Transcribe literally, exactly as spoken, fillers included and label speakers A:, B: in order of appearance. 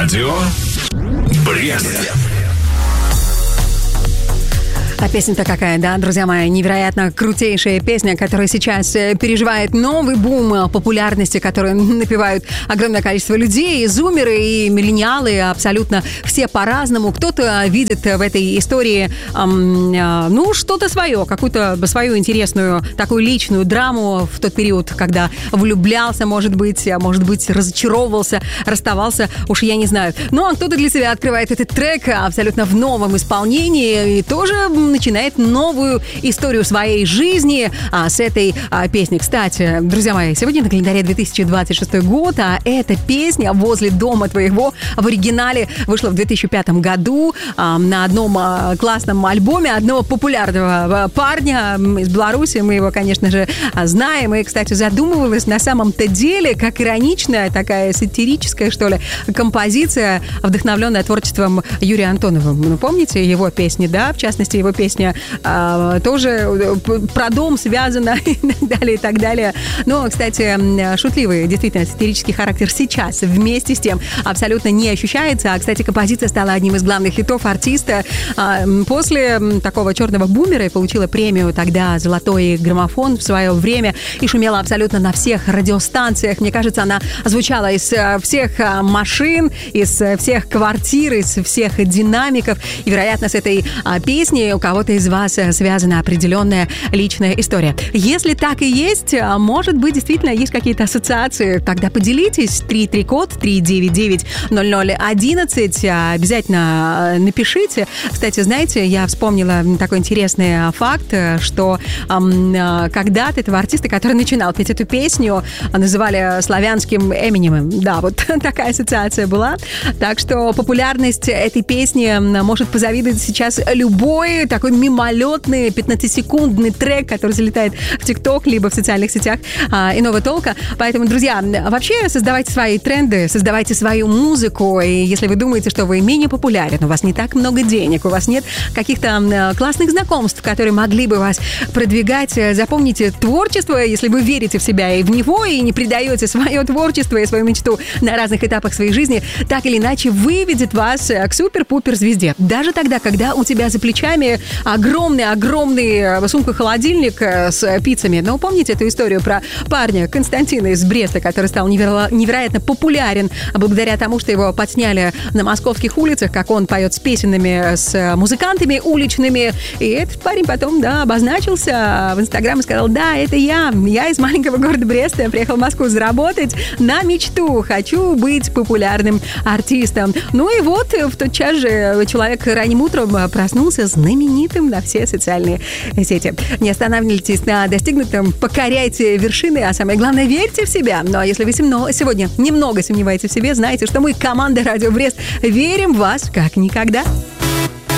A: Радио Брест.
B: А песня-то какая, да, друзья мои, невероятно крутейшая песня, которая сейчас переживает новый бум популярности, который напевают огромное количество людей, и зумеры, и миллениалы, абсолютно все по-разному. Кто-то видит в этой истории, эм, э, ну, что-то свое, какую-то свою интересную такую личную драму в тот период, когда влюблялся, может быть, а может быть, разочаровывался, расставался, уж я не знаю. Ну, а кто-то для себя открывает этот трек абсолютно в новом исполнении и тоже начинает новую историю своей жизни а, с этой а, песни. Кстати, друзья мои, сегодня на календаре две тысячи двадцать шестой год, а эта песня «Возле дома твоего» в оригинале вышла в две тысячи пятом году а, на одном а, классном альбоме одного популярного парня из Беларуси. Мы его, конечно же, знаем. И, кстати, задумывалась на самом-то деле, как ироничная, такая сатирическая, что ли, композиция, вдохновленная творчеством Юрия Антонова. Ну, помните его песни, да? В частности, его песня а, тоже про дом связана и так далее, и так далее. Но, кстати, шутливый, действительно, сатирический характер сейчас вместе с тем абсолютно не ощущается. А, кстати, композиция стала одним из главных хитов артиста. А, после такого черного бумера и получила премию тогда «Золотой граммофон» в свое время и шумела абсолютно на всех радиостанциях. Мне кажется, она звучала из всех машин, из всех квартир, из всех динамиков. И, вероятно, с этой песней у кого-то из вас связана определенная личная история. Если так и есть, может быть, действительно есть какие-то ассоциации, тогда поделитесь. три три код три девять девять ноль ноль одиннадцать. Обязательно напишите. Кстати, знаете, я вспомнила такой интересный факт, что эм, когда-то этого артиста, который начинал петь эту песню, называли славянским Эминемом. Да, вот такая ассоциация была. Так что популярность этой песни может позавидовать сейчас любой такой мимолетный пятнадцатисекундный трек, который залетает в ТикТок, либо в социальных сетях а, иного толка. Поэтому, друзья, вообще создавайте свои тренды, создавайте свою музыку. И если вы думаете, что вы менее популярен, у вас не так много денег, у вас нет каких-то классных знакомств, которые могли бы вас продвигать, запомните творчество, если вы верите в себя и в него, и не предаете свое творчество и свою мечту на разных этапах своей жизни, так или иначе выведет вас к супер-пупер звезде. Даже тогда, когда у тебя за плечами огромный-огромный сумка-холодильник с пиццами. Но помните эту историю про парня Константина из Бреста, который стал неверо- невероятно популярен благодаря тому, что его подсняли на московских улицах, как он поет с песенами, с музыкантами уличными. И этот парень потом, да, обозначился в Инстаграм и сказал: да, это я. Я из маленького города Бреста приехал в Москву заработать на мечту. Хочу быть популярным артистом. Ну и вот в тот час же человек ранним утром проснулся знаменитым на все социальные сети. Не останавливайтесь на достигнутом, покоряйте вершины, а самое главное, верьте в себя. Ну а если вы сегодня немного сомневаетесь в себе, знайте, что мы, команда Радио Брест, верим в вас как никогда.